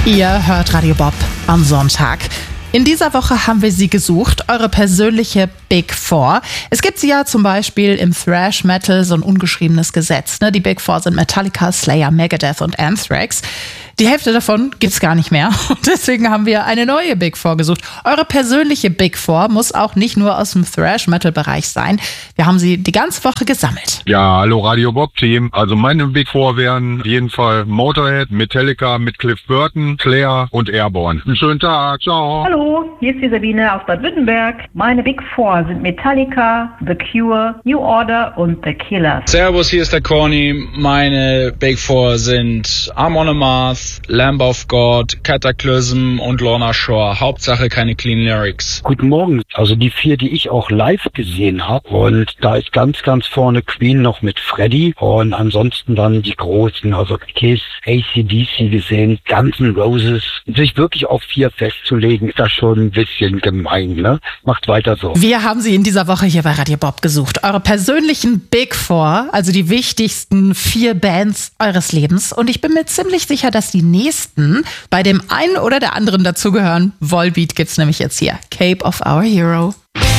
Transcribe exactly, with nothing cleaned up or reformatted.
Ihr hört Radio Bob am Sonntag. In dieser Woche haben wir sie gesucht, eure persönliche Big Four. Es gibt sie ja zum Beispiel im Thrash Metal, so ein ungeschriebenes Gesetz. Ne? Die Big Four sind Metallica, Slayer, Megadeth und Anthrax. Die Hälfte davon gibt's gar nicht mehr. Und deswegen haben wir eine neue Big Four gesucht. Eure persönliche Big Four muss auch nicht nur aus dem Thrash-Metal-Bereich sein. Wir haben sie die ganze Woche gesammelt. Ja, hallo Radio Bob-Team. Also meine Big Four wären auf jeden Fall Motorhead, Metallica mit Cliff Burton, Slayer und Airborne. Einen schönen Tag, ciao. Hallo, hier ist die Sabine aus Bad Württemberg. Meine Big Four sind Metallica, The Cure, New Order und The Killers. Servus, hier ist der Corny. Meine Big Four sind Amon Amarth, Lamb of God, Cataclysm und Lorna Shore. Hauptsache keine Clean Lyrics. Guten Morgen. Also die vier, die ich auch live gesehen habe. Und da ist ganz, ganz vorne Queen noch mit Freddy. Und ansonsten dann die Großen, also Kiss, A C D C gesehen, Guns N' Roses. Sich wirklich auf vier festzulegen, ist das schon ein bisschen gemein, ne? Macht weiter so. Wir haben sie in dieser Woche hier bei Radio Bob gesucht. Eure persönlichen Big Four, also die wichtigsten vier Bands eures Lebens. Und ich bin mir ziemlich sicher, dass die nächsten bei dem einen oder der anderen dazugehören. Volbeat gibt's nämlich jetzt hier. Cape of Our Hero.